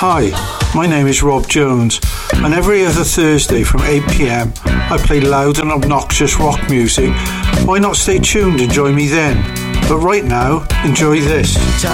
Hi, my name is Rob Jones, and every other Thursday from 8 PM I play loud and obnoxious rock music. Why not stay tuned and join me then? But right now, enjoy this.